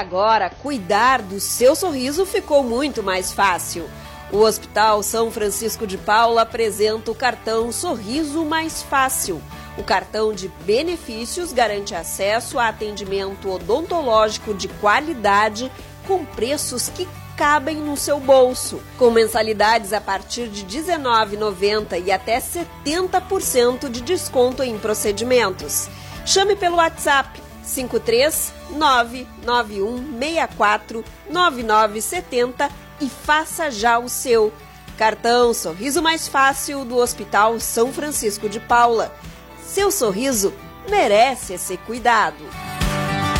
agora, cuidar do seu sorriso ficou muito mais fácil. O Hospital São Francisco de Paula apresenta o cartão Sorriso Mais Fácil. O cartão de benefícios garante acesso a atendimento odontológico de qualidade com preços que cabem no seu bolso, com mensalidades a partir de R$ 19,90 e até 70% de desconto em procedimentos. Chame pelo WhatsApp 53991649970 e faça já o seu. Cartão Sorriso Mais Fácil do Hospital São Francisco de Paula. Seu sorriso merece esse cuidado.